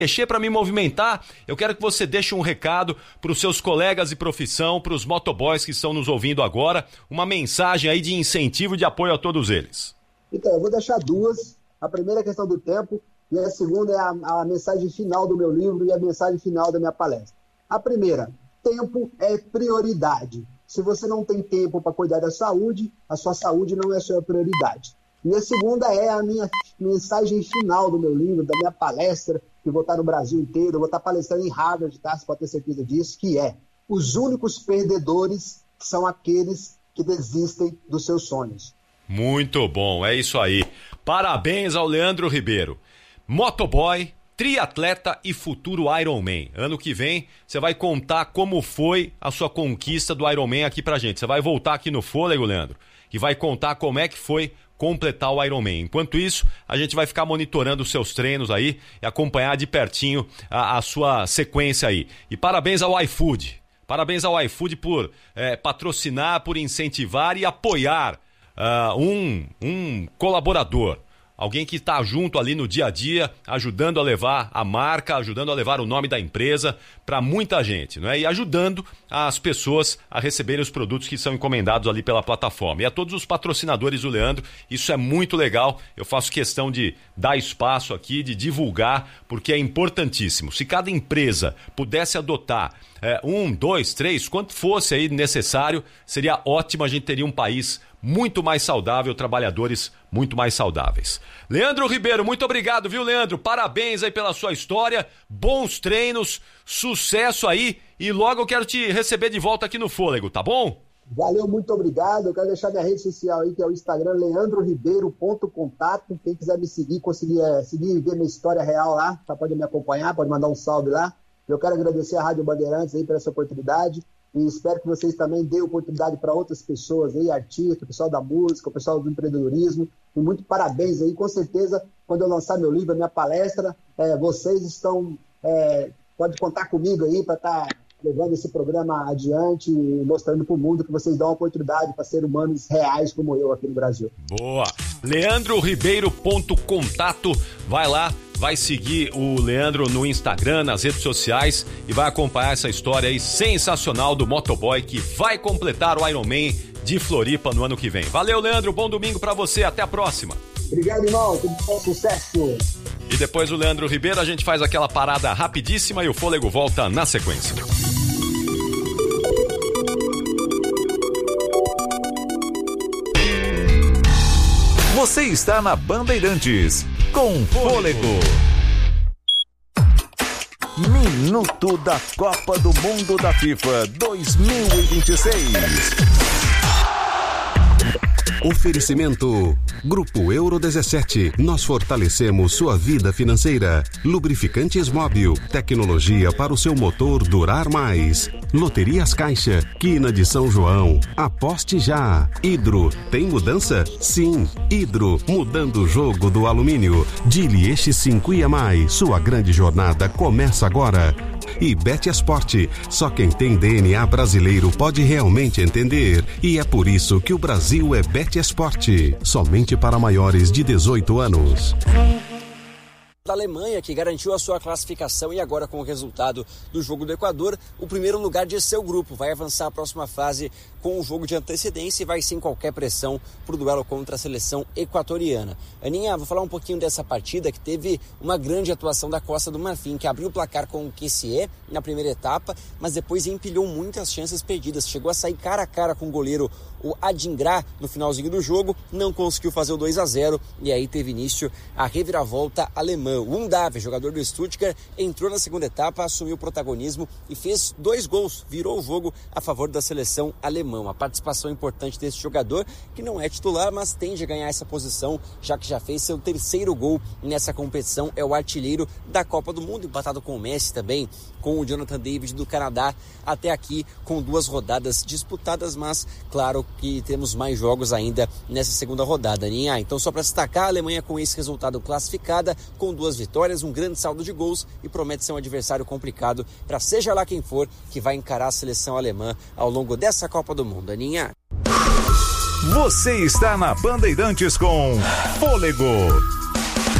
mexer, para me movimentar, eu quero que você deixe um recado para os seus colegas de profissão, para os motoboys que estão nos ouvindo agora, uma mensagem aí de incentivo e de apoio a todos eles. Então, eu vou deixar duas. A primeira é a questão do tempo e a segunda é a mensagem final do meu livro e a mensagem final da minha palestra. A primeira, tempo é prioridade. Se você não tem tempo para cuidar da saúde, a sua saúde não é a sua prioridade. E a segunda é a minha mensagem final do meu livro, da minha palestra, que eu vou estar no Brasil inteiro, eu vou estar palestrando em Harvard, tá? Você pode ter certeza disso, que é: os únicos perdedores são aqueles que desistem dos seus sonhos. Muito bom, é isso aí. Parabéns ao Leandro Ribeiro, motoboy, triatleta e futuro Ironman. Ano que vem você vai contar como foi a sua conquista do Ironman aqui pra gente. Você vai voltar aqui no Fôlego, Leandro, e vai contar como é que foi completar o Ironman. Enquanto isso, a gente vai ficar monitorando os seus treinos aí e acompanhar de pertinho a sua sequência aí. E parabéns ao iFood. Parabéns ao iFood por patrocinar, por incentivar e apoiar um colaborador. Alguém que está junto ali no dia a dia, ajudando a levar a marca, ajudando a levar o nome da empresa para muita gente, não é? E ajudando as pessoas a receberem os produtos que são encomendados ali pela plataforma. E a todos os patrocinadores do Leandro, isso é muito legal. Eu faço questão de dar espaço aqui, de divulgar, porque é importantíssimo. Se cada empresa pudesse adotar 1, 2, 3, quanto fosse aí necessário, seria ótimo. A gente teria um país muito mais saudável, trabalhadores muito mais saudáveis. Leandro Ribeiro, muito obrigado, viu, Leandro? Parabéns aí pela sua história, bons treinos, sucesso aí, e logo eu quero te receber de volta aqui no Fôlego, tá bom? Valeu, muito obrigado. Eu quero deixar minha rede social aí, que é o Instagram, leandroribeiro.contato. Quem quiser me seguir, conseguir seguir e ver minha história real lá, tá? Pode me acompanhar, pode mandar um salve lá. Eu quero agradecer a Rádio Bandeirantes aí por essa oportunidade. E espero que vocês também dêem oportunidade para outras pessoas aí, artistas, o pessoal da música, o pessoal do empreendedorismo. E muito parabéns aí. Com certeza, quando eu lançar meu livro, a minha palestra, vocês estão... pode contar comigo aí para estar levando esse programa adiante e mostrando para o mundo que vocês dão uma oportunidade para ser humanos reais como eu aqui no Brasil. Boa! leandroribeiro.contato, vai lá. Vai seguir o Leandro no Instagram, nas redes sociais, e vai acompanhar essa história aí sensacional do motoboy que vai completar o Ironman de Floripa no ano que vem. Valeu, Leandro, bom domingo pra você, até a próxima. Obrigado, irmão, tudo bom, sucesso. E depois do Leandro Ribeiro, a gente faz aquela parada rapidíssima e o Fôlego volta na sequência. Você está na Bandeirantes, com Fôlego. Minuto da Copa do Mundo da FIFA 2026. Oferecimento Grupo Euro 17. Nós fortalecemos sua vida financeira. Lubrificantes Móbil. Tecnologia para o seu motor durar mais. Loterias Caixa. Quina de São João. Aposte já. Hidro. Tem mudança? Sim. Hidro. Mudando o jogo do alumínio. Dilieste 5 e mais. Sua grande jornada começa agora. E Betesport, só quem tem DNA brasileiro pode realmente entender. E é por isso que o Brasil é Betesport, somente para maiores de 18 anos. Da Alemanha, que garantiu a sua classificação e agora com o resultado do jogo do Equador, o primeiro lugar de seu grupo vai avançar à próxima fase com o jogo de antecedência e vai sem qualquer pressão para o duelo contra a seleção equatoriana. Aninha, vou falar um pouquinho dessa partida que teve uma grande atuação da Costa do Marfim, que abriu o placar com o Kessié na primeira etapa, mas depois empilhou muitas chances perdidas. Chegou a sair cara a cara com o goleiro, o Adingra, no finalzinho do jogo, não conseguiu fazer o 2-0 e aí teve início a reviravolta alemã. O Undav, jogador do Stuttgart, entrou na segunda etapa, assumiu o protagonismo e fez 2 gols, virou o jogo a favor da seleção alemã. Uma participação importante desse jogador, que não é titular, mas tende a ganhar essa posição, já que já fez seu 3º gol nessa competição, é o artilheiro da Copa do Mundo, empatado com o Messi também, com o Jonathan David do Canadá, até aqui com 2 rodadas disputadas, mas claro que temos mais jogos ainda nessa segunda rodada, Aninha. Então, só para destacar, a Alemanha com esse resultado classificada, com 2 vitórias, um grande saldo de gols e promete ser um adversário complicado para seja lá quem for que vai encarar a seleção alemã ao longo dessa Copa do Mundo, Aninha. Você está na Bandeirantes com Fôlego.